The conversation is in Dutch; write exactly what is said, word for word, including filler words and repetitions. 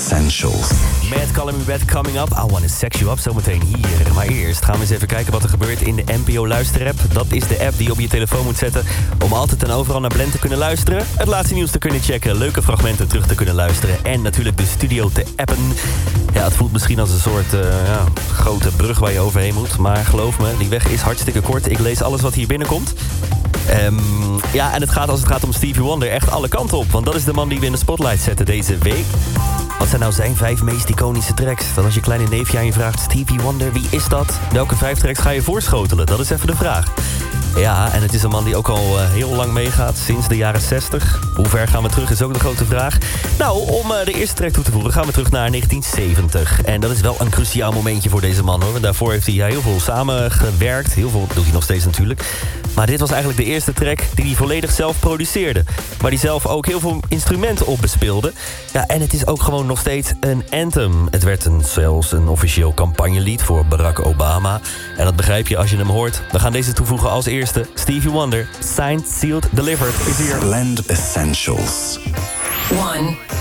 Essentials. Mad Call Me Bad coming up. I wanna sex you up zometeen hier. Maar eerst gaan we eens even kijken wat er gebeurt in de N P O luisterapp. Dat is de app die je op je telefoon moet zetten om altijd en overal naar Blend te kunnen luisteren. Het laatste nieuws te kunnen checken, leuke fragmenten terug te kunnen luisteren en natuurlijk de studio te appen. Ja, het voelt misschien als een soort uh, ja, grote brug waar je overheen moet. Maar geloof me, die weg is hartstikke kort. Ik lees alles wat hier binnenkomt. Um, ja, en het gaat als het gaat om Stevie Wonder echt alle kanten op. Want dat is de man die we in de spotlight zetten deze week. Wat zijn nou zijn vijf meest iconische tracks? Dan als je kleine neefje aan je vraagt, Stevie Wonder, wie is dat? Welke vijf tracks ga je voorschotelen? Dat is even de vraag. Ja, en het is een man die ook al uh, heel lang meegaat, sinds de jaren zestig. Hoe ver gaan we terug is ook de grote vraag. Nou, om uh, de eerste track toe te voegen gaan we terug naar negentien zeventig. En dat is wel een cruciaal momentje voor deze man, hoor. Want daarvoor heeft hij uh, heel veel samengewerkt. Heel veel doet hij nog steeds natuurlijk. Maar dit was eigenlijk de eerste track die hij volledig zelf produceerde. Waar hij zelf ook heel veel instrumenten op bespeelde. Ja, en het is ook gewoon nog steeds een anthem. Het werd een, zelfs een officieel campagnelied voor Barack Obama. En dat begrijp je als je hem hoort. We gaan deze toevoegen als eerste. Stevie Wonder, Signed, Sealed, Delivered is hier. Blend Essentials. One.